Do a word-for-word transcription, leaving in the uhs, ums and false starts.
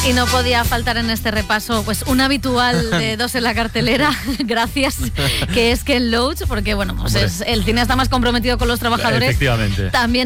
Y no podía faltar en este repaso pues un habitual de Dos en la cartelera, gracias, que es Ken Loach, porque bueno, pues es, el cine está más comprometido con los trabajadores. Efectivamente. También